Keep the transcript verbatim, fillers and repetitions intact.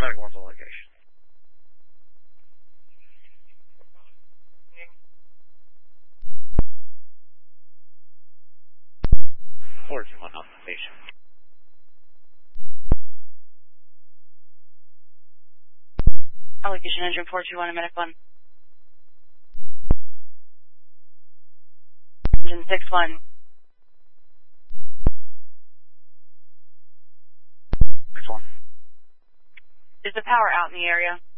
Medic one's on location. four two one on station. Allocation engine four two one, Medic one. Engine six one. six one. Is the power out in the area?